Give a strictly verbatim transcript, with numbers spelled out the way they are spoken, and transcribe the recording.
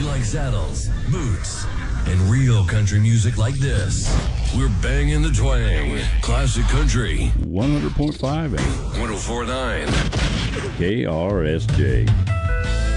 like saddles, boots, and real country music like this. We're banging the twang. Classic country. one hundred point five and one oh four point nine K R S J.